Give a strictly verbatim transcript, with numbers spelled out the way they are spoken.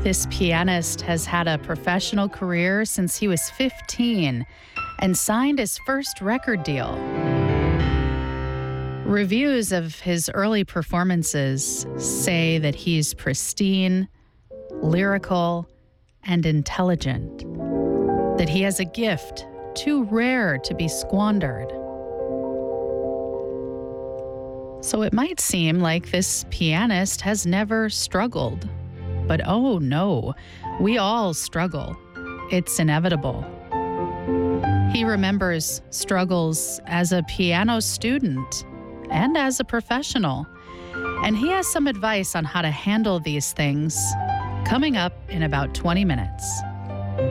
This pianist has had a professional career since he was fifteen and signed his first record deal. Reviews of his early performances say that he's pristine, lyrical, and intelligent, that he has a gift too rare to be squandered. So it might seem like this pianist has never struggled. But oh no, we all struggle. It's inevitable. He remembers struggles as a piano student and as a professional. And he has some advice on how to handle these things coming up in about twenty minutes.